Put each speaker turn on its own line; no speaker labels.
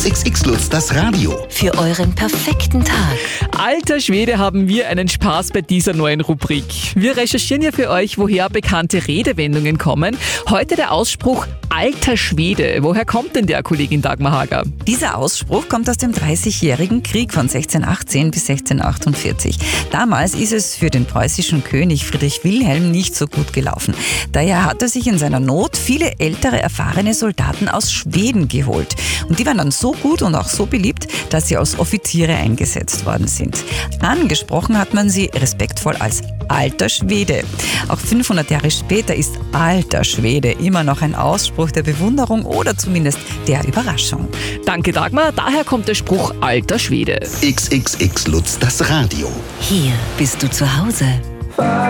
XXX Lutz, das Radio.
Für euren perfekten Tag.
Alter Schwede, haben wir einen Spaß bei dieser neuen Rubrik. Wir recherchieren ja für euch, woher bekannte Redewendungen kommen. Heute der Ausspruch Alter Schwede. Woher kommt denn der, Kollegin Dagmar Hager?
Dieser Ausspruch kommt aus dem 30-jährigen Krieg von 1618 bis 1648. Damals ist es für den preußischen König Friedrich Wilhelm nicht so gut gelaufen. Daher hat er sich in seiner Not viele ältere, erfahrene Soldaten aus Schweden geholt. Und die waren dann so gut und auch so beliebt, dass sie als Offiziere eingesetzt worden sind. Angesprochen hat man sie respektvoll als Alter Schwede. Auch 500 Jahre später ist Alter Schwede immer noch ein Ausspruch der Bewunderung oder zumindest der Überraschung.
Danke, Dagmar. Daher kommt der Spruch Alter Schwede.
XXX Lutz, das Radio.
Hier bist du zu Hause.